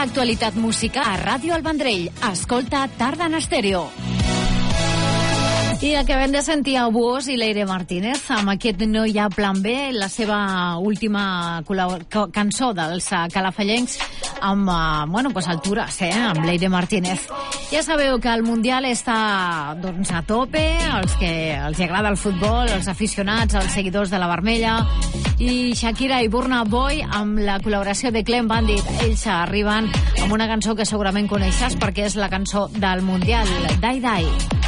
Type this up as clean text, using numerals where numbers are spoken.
l'actualitat musical a Ràdio El Vendrell. Escolta Tarda en Estèreo. I acabem de sentir a Buos i Leire Martínez amb aquest No hi ha plan B, la seva última cançó dels calafallencs amb, altures, amb Leire Martínez. Ja sabeu que el Mundial està a tope, els que els agrada el futbol, els aficionats, els seguidors de la Vermella, i Shakira i Burna Boy amb la col·laboració de Clem Bandit. Ells arriben amb una cançó que segurament coneixes perquè és la cançó del Mundial, Die Die.